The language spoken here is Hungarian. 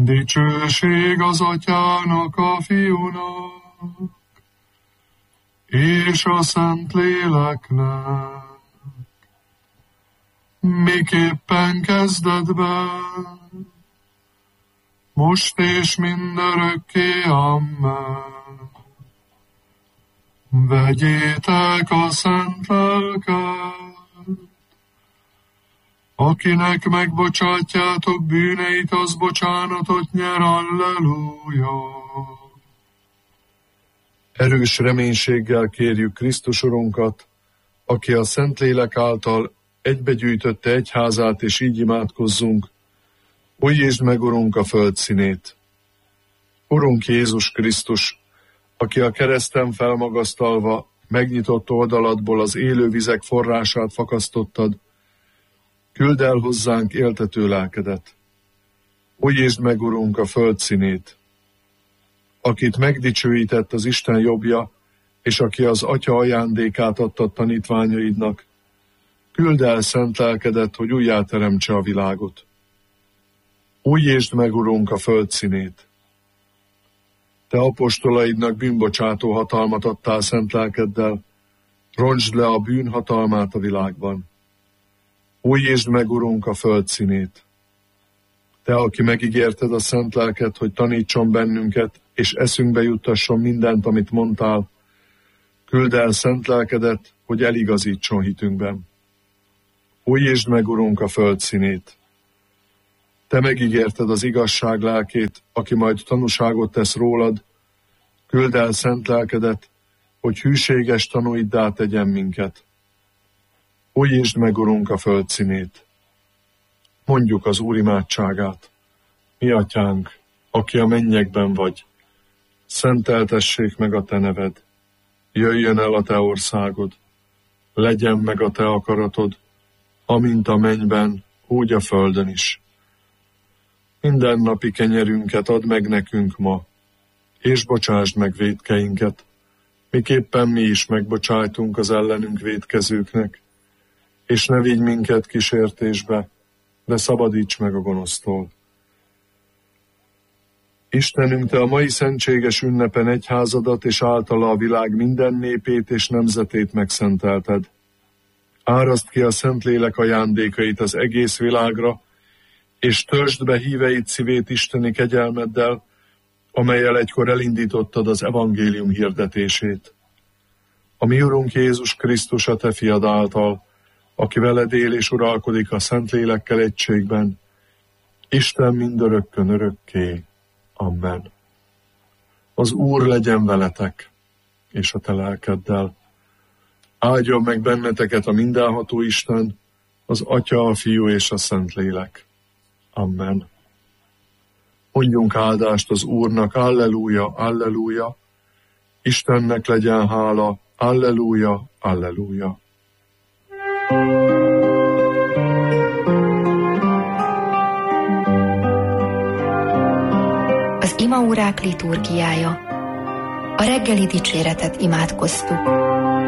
Dicsőség az Atyának, a Fiúnak, és a Szentléleknek, miképpen kezdetben, most és mindörökké, amen. Vegyétek a szent lelket, akinek megbocsátjátok bűneit, az bocsánatot nyer, alleluja. Erős reménységgel kérjük Krisztus Urunkat, aki a Szentlélek által egybegyűjtötte egyházát, és így imádkozzunk. Újítsd meg, Urunk, a föld színét. Urunk Jézus Krisztus, aki a kereszten felmagasztalva megnyitott oldaladból az élő vizek forrását fakasztottad, küldd el hozzánk éltető lelkedet. Újítsd meg, Urunk, a föld színét. Akit megdicsőített az Isten jobbja, és aki az Atya ajándékát adta tanítványaidnak, küldd el szent lelkedet, hogy újjáteremtse a világot. Újítsd meg, Urunk, a föld színét. Te apostolaidnak bűnbocsátó hatalmat adtál szent lelkeddel, rontsd le a bűn hatalmát a világban. Újítsd meg, Urunk, a föld színét. Te, aki megígérted a szent lelket, hogy tanítson bennünket, és eszünkbe juttasson mindent, amit mondtál, küldd el szent lelkedet, hogy eligazítson hitünkben. Újítsd meg, Urunk, a föld színét. Te megígérted az igazság lelkét, aki majd tanúságot tesz rólad, küldd el szent lelkedet, hogy hűséges tanúiddá tegyen minket. Újítsd meg, Urunk, a föld színét. Mondjuk az Úr imádságát. Mi Atyánk, aki a mennyekben vagy, szenteltessék meg a Te neved. Jöjjön el a Te országod, legyen meg a Te akaratod, amint a mennyben, úgy a földön is. Mindennapi kenyerünket add meg nekünk ma, és bocsásd meg vétkeinket, miképpen mi is megbocsájtunk az ellenünk vétkezőknek, és ne vigy minket kísértésbe, de szabadíts meg a gonosztól. Istenünk, Te a mai szentséges ünnepen egyházadat és általa a világ minden népét és nemzetét megszentelted. Áraszd ki a Szentlélek ajándékait az egész világra, és töltsd be híveid szívét isteni kegyelmeddel, amellyel egykor elindítottad az evangélium hirdetését. A mi Urunk Jézus Krisztus, a Te fiad által, aki veled él és uralkodik a Szentlélekkel egységben, Isten mindörökkön örökké. Amen. Az Úr legyen veletek, és a te lelkeddel. Áldjon meg benneteket a mindenható Isten, az Atya, a Fiú és a Szentlélek. Amen. Mondjunk áldást az Úrnak, alleluja, alleluja. Istennek legyen hála, alleluja, alleluja. Az imaórák liturgiája. A reggeli dicséretet imádkoztuk.